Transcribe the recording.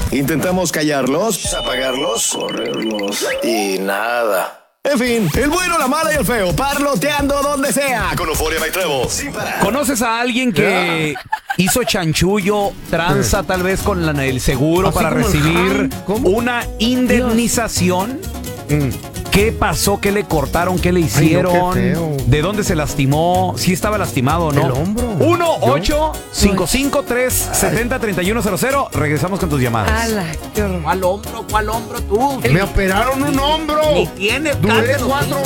Intentamos callarlos, apagarlos, correrlos y nada. En fin, el bueno, la mala y el feo, parloteando donde sea. Con Euforia By Trevo, sin parar. ¿Conoces a alguien que hizo chanchullo, tranza tal vez con el seguro para recibir una indemnización? ¿Qué pasó? ¿Qué le cortaron? ¿Qué le hicieron? Ay, no, qué feo. ¿De dónde se lastimó? ¿Sí estaba lastimado o no? El hombro. 1-855-370-3100. Regresamos con tus llamadas. Ala, qué horror. ¿Cuál hombro tú? Me operaron un hombro. Ni tienes Duré cáncer. 4